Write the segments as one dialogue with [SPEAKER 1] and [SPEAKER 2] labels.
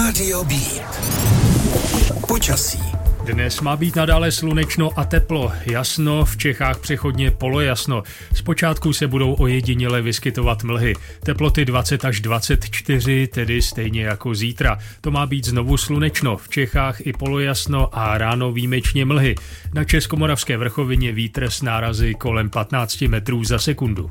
[SPEAKER 1] Rádio Beat. Počasí.
[SPEAKER 2] Dnes má být nadále slunečno a teplo. Jasno, v Čechách přechodně polojasno. Zpočátku se budou ojediněle vyskytovat mlhy. Teploty 20 až 24, tedy stejně jako zítra. To má být znovu slunečno, v Čechách i polojasno a ráno výjimečně mlhy. Na Českomoravské vrchovině vítr s nárazy kolem 15 metrů za sekundu.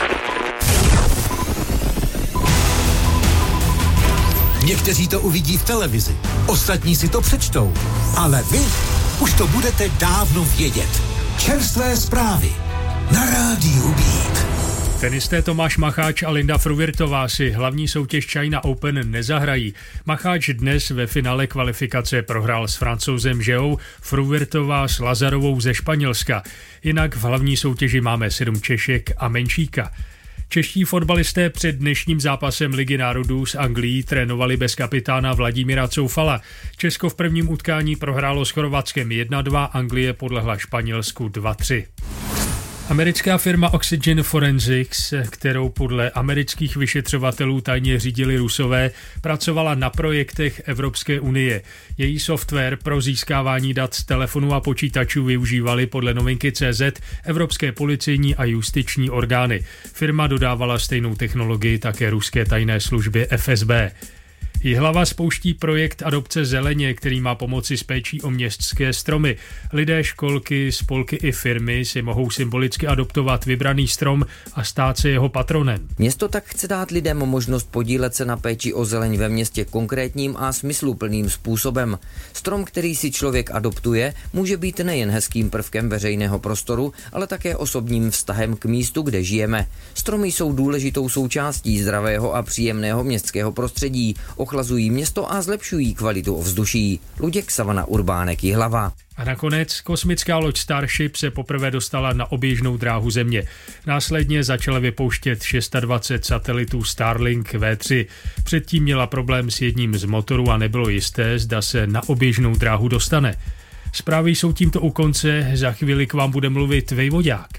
[SPEAKER 1] Někteří to uvidí v televizi, ostatní si to přečtou, ale vy už to budete dávno vědět. Čerstvé zprávy na Rádiu Beat.
[SPEAKER 2] Tenisté Tomáš Macháč a Linda Fruhvirtová si hlavní soutěž China Open nezahrají. Macháč dnes ve finále kvalifikace prohrál s Francouzem Žeou, Fruhvirtová s Lazarovou ze Španělska. Jinak v hlavní soutěži máme 7 Češek a Menšíka. Čeští fotbalisté před dnešním zápasem Ligy národů s Anglií trénovali bez kapitána Vladimíra Coufala. Česko v prvním utkání prohrálo s Chorvatskem 1-2, Anglie podlehla Španělsku 2-3. Americká firma Oxygen Forensics, kterou podle amerických vyšetřovatelů tajně řídili Rusové, pracovala na projektech Evropské unie. Její software pro získávání dat z telefonů a počítačů využívali podle Novinky.cz evropské policejní a justiční orgány. Firma dodávala stejnou technologii také ruské tajné službě FSB. Jihlava spouští projekt adopce zeleně, který má pomoci s péčí o městské stromy. Lidé, školky, spolky i firmy si mohou symbolicky adoptovat vybraný strom a stát se jeho patronem.
[SPEAKER 3] Město tak chce dát lidem možnost podílet se na péči o zeleň ve městě konkrétním a smysluplným způsobem. Strom, který si člověk adoptuje, může být nejen hezkým prvkem veřejného prostoru, ale také osobním vztahem k místu, kde žijeme. Stromy jsou důležitou součástí zdravého a příjemného městského prostředí, ochlazují město a zlepšují kvalitu ovzduší. Luděk Savana Urbánek, Jihlava.
[SPEAKER 2] A nakonec kosmická loď Starship se poprvé dostala na oběžnou dráhu Země. Následně začala vypouštět 26 satelitů Starlink V3. Předtím měla problém s jedním z motorů a nebylo jisté, zda se na oběžnou dráhu dostane. Zprávy jsou tímto u konce, za chvíli k vám bude mluvit Vejvodák.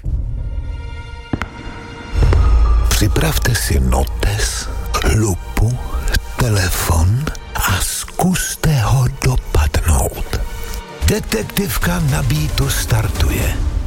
[SPEAKER 1] Připravte si notes, lupu, telefon a zkuste ho dopadnout. Detektivka na Beatu startuje.